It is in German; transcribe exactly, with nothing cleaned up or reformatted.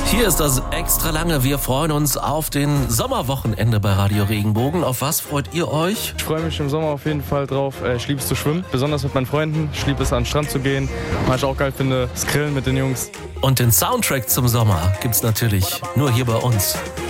Hier ist das extra lange. Wir freuen uns auf den Sommerwochenende bei Radio Regenbogen. Auf was freut ihr euch? Ich freue mich im Sommer auf jeden Fall drauf. Ich liebe es zu schwimmen, besonders mit meinen Freunden. Ich liebe es, an den Strand zu gehen. Was ich auch geil finde, das Grillen mit den Jungs. Und den Soundtrack zum Sommer gibt's natürlich nur hier bei uns.